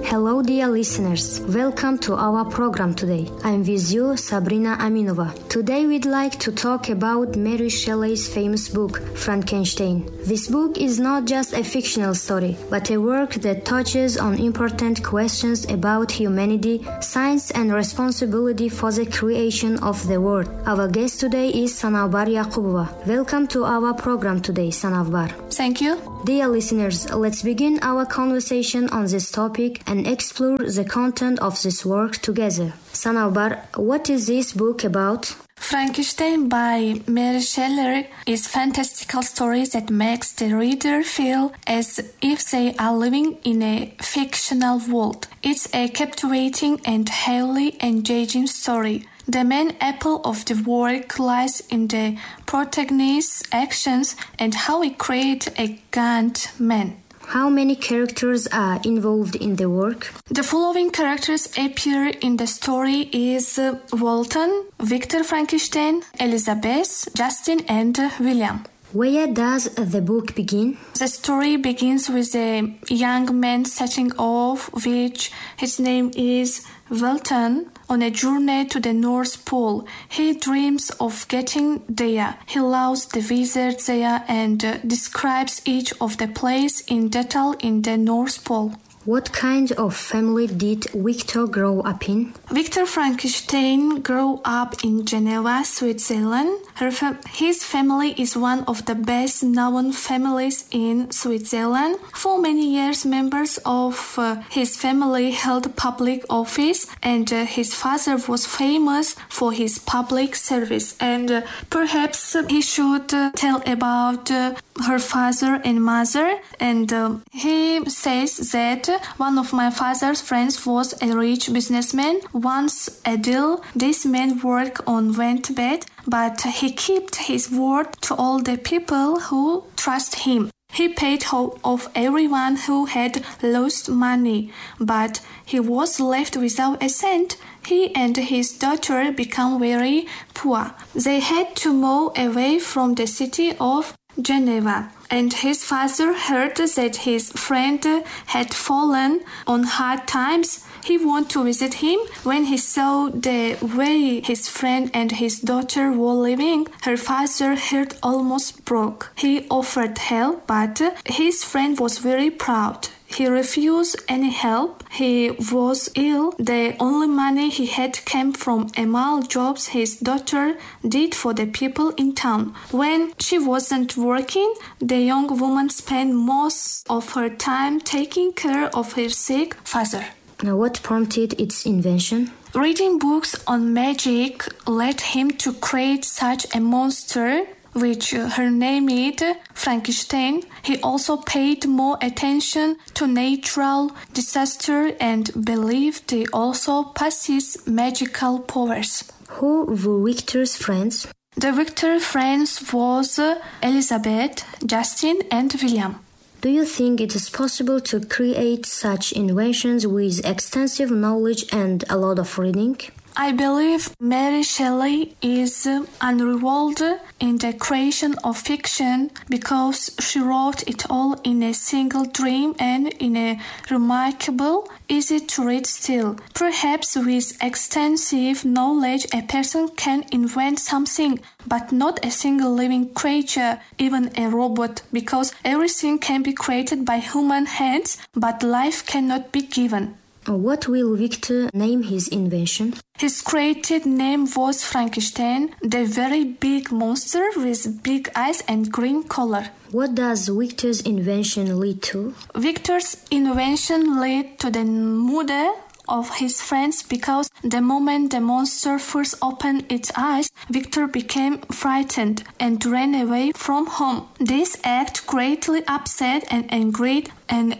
Hello dear listeners, welcome to our program today. I'm with you, Sabrina Aminova. Today we'd like to talk about Mary Shelley's famous book, Frankenstein. This book is not just a fictional story, but a work that touches on important questions about humanity, science and responsibility for the creation of the world. Our guest today is Sanavbar Yaqubova. Welcome to our program today, Sanavbar. Thank you. Dear listeners, let's begin our conversation on this topic and explore the content of this work together. Sanavbar, what is this book about? Frankenstein by Mary Shelley is a fantastical story that makes the reader feel as if they are living in a fictional world. It's a captivating and highly engaging story. The main appeal of the work lies in the protagonist's actions and how he creates a gaunt man. How many characters are involved in the work? The following characters appear in the story is Walton, Victor Frankenstein, Elizabeth, Justin and William. Where does the book begin? The story begins with a young man setting off, which his name is Walton, on a journey to the North Pole. He dreams of getting there. He loves the visit there and describes each of the places in detail in the North Pole. What kind of family did Victor grow up in? Victor Frankenstein grew up in Geneva, Switzerland. His family is one of the best-known families in Switzerland. For many years, members of his family held public office, and his father was famous for his public service. And perhaps he should tell about her father and mother. And he says that one of my father's friends was a rich businessman. Once a deal, this man worked on went bad, but he kept his word to all the people who trust him. He paid off everyone who had lost money, but he was left without a cent. He and his daughter became very poor. They had to move away from the city of Geneva, and his father heard that his friend had fallen on hard times. He wanted to visit him. When he saw the way his friend and his daughter were living, her father's heart almost broke. He offered help, but his friend was very proud. He refused any help. He was ill. The only money he had came from small jobs his daughter did for the people in town. When she wasn't working, the young woman spent most of her time taking care of her sick father. Now, what prompted its invention? Reading books on magic led him to create such a monster, which her name is Frankenstein. He also paid more attention to natural disaster and believed he also possessed magical powers. Who were Victor's friends? The Victor's friends was Elizabeth, Justin and William. Do you think it is possible to create such inventions with extensive knowledge and a lot of reading? I believe Mary Shelley is unrivaled in the creation of fiction because she wrote it all in a single dream and in a remarkable, easy-to-read style. Perhaps with extensive knowledge a person can invent something, but not a single living creature, even a robot, because everything can be created by human hands, but life cannot be given. What will Victor name his invention? His created name was Frankenstein, the very big monster with big eyes and green color. What does Victor's invention lead to? Victor's invention led to the murder of his friends because the moment the monster first opened its eyes, Victor became frightened and ran away from home. This act greatly upset and angered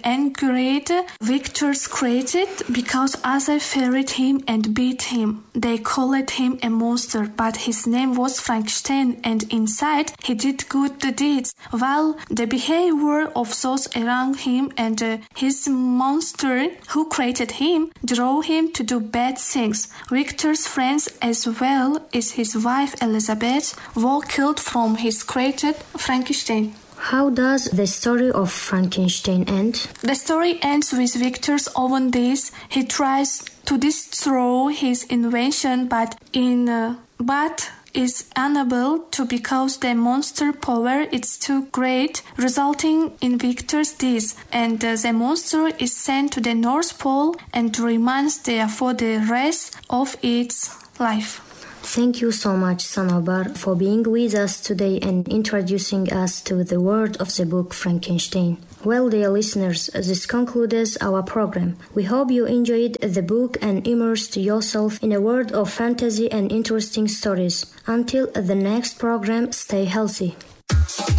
Victor's created because others feared him and beat him. They called him a monster, but his name was Frankenstein, and inside he did good deeds, while the behavior of those around him and his monster who created him drove him to do bad things. Victor's friends, as well as his wife Elizabeth, were killed from his created Frankenstein. How does the story of Frankenstein end? The story ends with Victor's own death. He tries to destroy his invention, but is unable to because the monster power is too great, resulting in Victor's death, and the monster is sent to the North Pole and remains there for the rest of its life. Thank you so much, Sanobar, for being with us today and introducing us to the world of the book Frankenstein. Well, dear listeners, this concludes our program. We hope you enjoyed the book and immersed yourself in a world of fantasy and interesting stories. Until the next program, stay healthy.